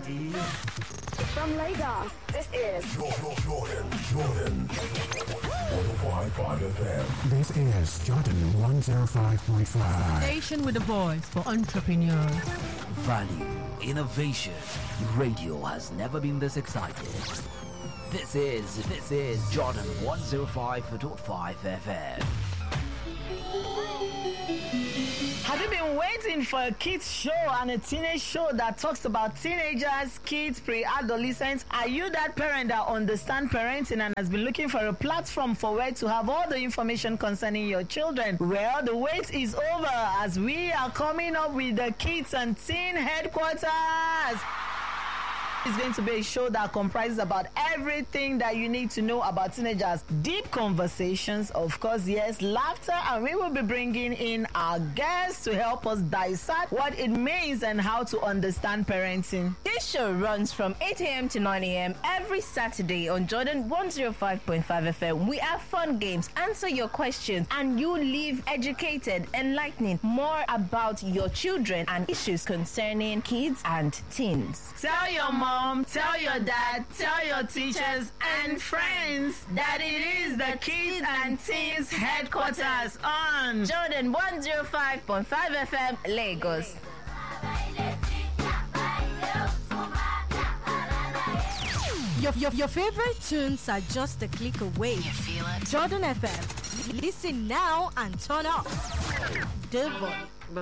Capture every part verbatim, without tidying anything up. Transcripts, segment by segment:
ready? From Lagos, this is Jordan, Jordan, Jordan. one oh five point five F M. This is Jordan one oh five point five. Station with a voice for entrepreneurs. Value, innovation. Radio has never been this excited. This is, this is Jordan one oh five point five F M. Have you been waiting for a kids show and a teenage show that talks about teenagers, kids, pre-adolescents? Are you that parent that understands parenting and has been looking for a platform for where to have all the information concerning your children? Well, the wait is over as we are coming up with the Kids and Teen Headquarters. It's going to be a show that comprises about everything that you need to know about teenagers. Deep conversations, of course, yes, laughter, and we will be bringing in our guests to help us dissect what it means and how to understand parenting. This show runs from eight a.m. to nine a.m. every Saturday on Jordan one oh five point five F M. We have fun games, answer your questions, and you leave educated, enlightening more about your children and issues concerning kids and teens. Tell your mom, tell your dad, tell your teachers and friends that it is the Kids and Teens Headquarters on Jordan one oh five point five F M, Lagos. Your, your, your favorite tunes are just a click away. You feel it? Jordan F M. Listen now and turn up the volume.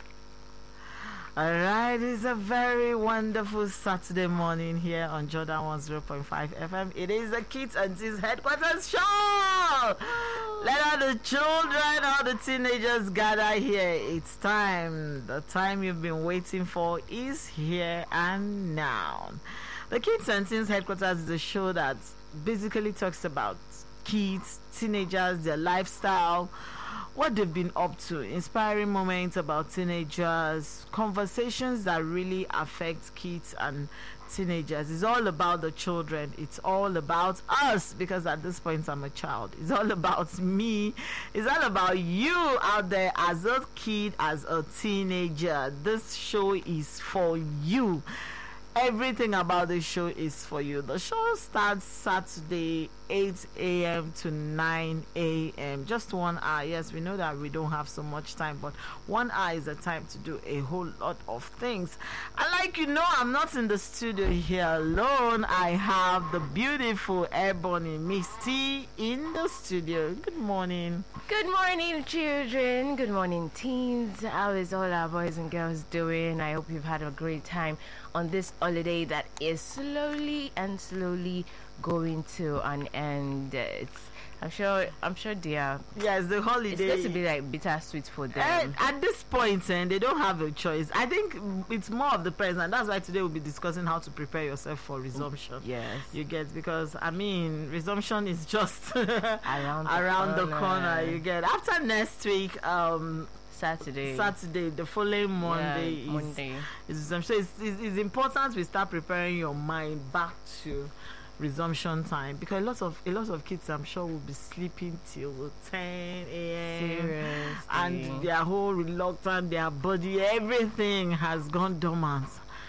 All right, it's a very wonderful Saturday morning here on Jordan one oh point five F M. It is the Kids and Teens Headquarters show. Let all the children, all the teenagers gather here. It's time. The time you've been waiting for is here and now. The Kids and Teens Headquarters is a show that basically talks about kids, teenagers, their lifestyle, what they've been up to, inspiring moments about teenagers, conversations that really affect kids and teenagers. It's all about the children. It's all about us, because at this point I'm a child. It's all about me. It's all about you out there as a kid, as a teenager. This show is for you. Everything about the show is for you. The show starts Saturday, eight a.m. to nine a.m. Just one hour. Yes, we know that we don't have so much time, but one hour is the time to do a whole lot of things. And like you know, I'm not in the studio here alone. I have the beautiful Ebony Misty in the studio. Good morning. Good morning, children. Good morning, teens. How is all our boys and girls doing? I hope you've had a great time on this holiday that is slowly and slowly going to an end. It's, I'm sure. I'm sure they are. Yes, the holiday. It's going to be like bittersweet for them. And at this point, and they don't have a choice. I think it's more of the parents, and that's why today we'll be discussing how to prepare yourself for resumption. Yes, you get, because I mean, resumption is just around the around corner. the corner. You get, after next week. Um, Saturday. Saturday, the following Monday yeah, is Monday. Is, so it's, it's, it's important we start preparing your mind back to resumption time, because a lot of a lot of kids, I'm sure, will be sleeping till ten a.m. and their whole reluctant, their body, everything has gone dormant.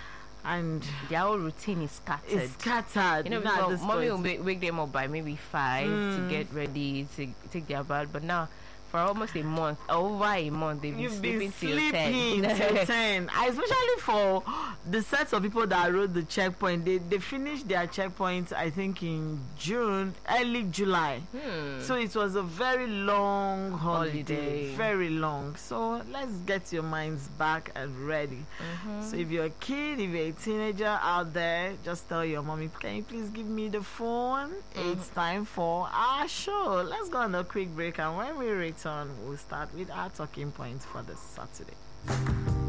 And their whole routine is scattered. It's scattered. You know, you because mommy will make, wake them up by maybe five mm. to get ready to take their bath, but now for almost a month, over a month, they've been You've sleeping been till sleeping ten. till ten. Especially for the sets of people that wrote the checkpoint. They they finished their checkpoints, I think, in June, early July. Hmm. So it was a very long holiday, holiday. Very long. So let's get your minds back and ready. Mm-hmm. So if you're a kid, if you're a teenager out there, just tell your mommy, can you please give me the phone? Mm-hmm. It's time for our show. Let's go on a quick break, and when we return, we'll start with our talking points for this Saturday.